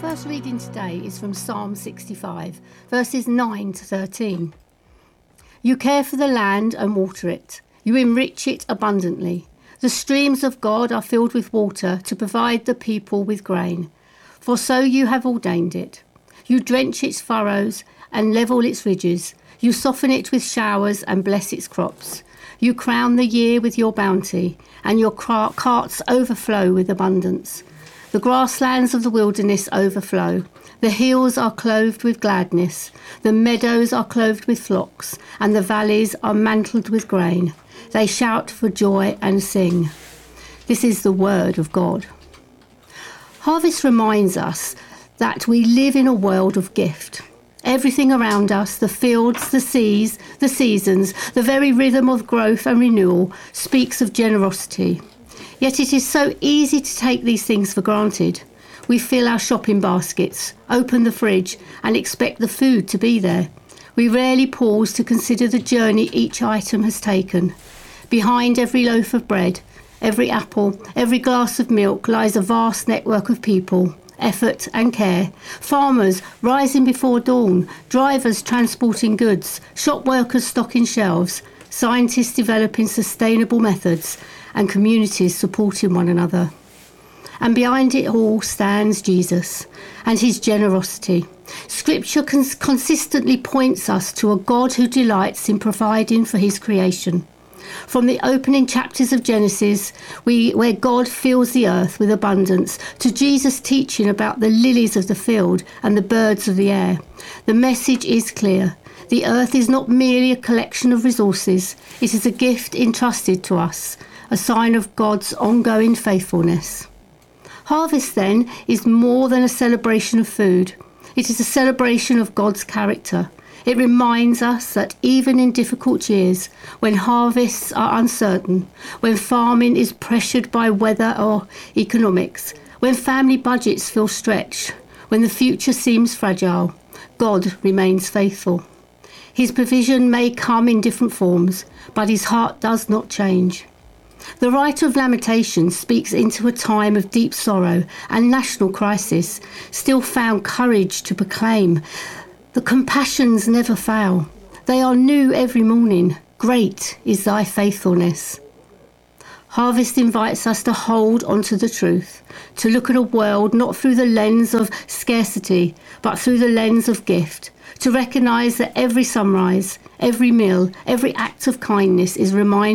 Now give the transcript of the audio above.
first reading today is from Psalm 65, verses 9 to 13. You care for the land and water it. You enrich it abundantly. The streams of God are filled with water to provide the people with grain. For so you have ordained it. You drench its furrows and level its ridges. You soften it with showers and bless its crops. You crown the year with your bounty, and your carts overflow with abundance. The grasslands of the wilderness overflow. The hills are clothed with gladness. The meadows are clothed with flocks, and the valleys are mantled with grain. They shout for joy and sing. This is the word of God. Harvest reminds us that we live in a world of gift. Everything around us, the fields, the seas, the seasons, the very rhythm of growth and renewal speaks of generosity. Yet it is so easy to take these things for granted. We fill our shopping baskets, open the fridge, and expect the food to be there. We rarely pause to consider the journey each item has taken. Behind every loaf of bread, every apple, every glass of milk lies a vast network of people, effort and care. Farmers rising before dawn, drivers transporting goods, shop workers stocking shelves, scientists developing sustainable methods, and communities supporting one another. And behind it all stands Jesus and his generosity. Scripture consistently points us to a God who delights in providing for his creation. From the opening chapters of Genesis, where God fills the earth with abundance, to Jesus teaching about the lilies of the field and the birds of the air, the message is clear. The earth is not merely a collection of resources. It is a gift entrusted to us, a sign of God's ongoing faithfulness. Harvest, then, is more than a celebration of food. It is a celebration of God's character. It reminds us that even in difficult years, when harvests are uncertain, when farming is pressured by weather or economics, when family budgets feel stretched, when the future seems fragile, God remains faithful. His provision may come in different forms, but his heart does not change. The writer of Lamentations speaks into a time of deep sorrow and national crisis, still found courage to proclaim, "The compassions never fail. They are new every morning. Great is thy faithfulness." Harvest invites us to hold onto the truth, to look at a world not through the lens of scarcity, but through the lens of gift, to recognise that every sunrise, every meal, every act of kindness is reminded